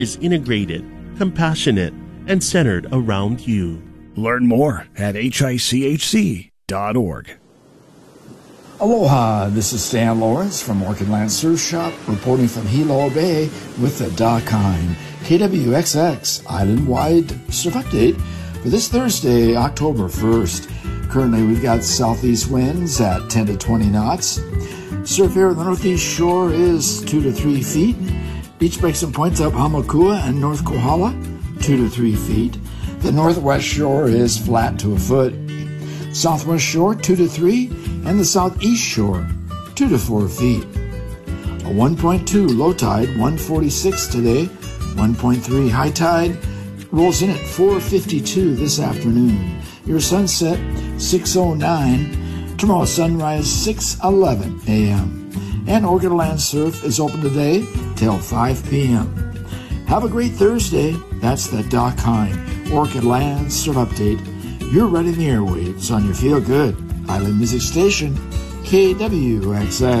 is integrated, compassionate, and centered around you. Learn more at hichc.org. Aloha, this is Stan Lawrence from Orchid Land Surf Shop, reporting from Hilo Bay with the Dakine KWXX Island-wide Surf Update for this Thursday, October 1st. Currently, we've got southeast winds at 10 to 20 knots. Surf area on the northeast shore is 2 to 3 feet. Beach breaks and points up Hamakua and North Kohala, 2 to 3 feet. The northwest shore is flat to a foot. Southwest shore, 2 to 3, and the southeast shore, 2 to 4 feet. A 1.2 low tide, 1:46 today. 1.3 high tide rolls in at 4:52 this afternoon. Your sunset, 6:09. Tomorrow sunrise, 6:11 a.m. And Orchid Land Surf is open today till 5 p.m. Have a great Thursday. That's the Dakine Orchid Land Surf Update. You're right in the airwaves on your Feel Good Island Music Station, KWXX.